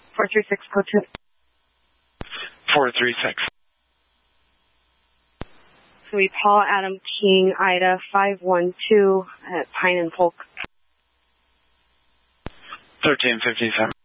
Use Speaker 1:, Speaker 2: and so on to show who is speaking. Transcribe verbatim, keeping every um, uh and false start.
Speaker 1: four three six, code two.
Speaker 2: four three six.
Speaker 1: Sweet Paul, Adam King, Ida, five one two at Pine and Polk.
Speaker 2: thirteen fifty-seven.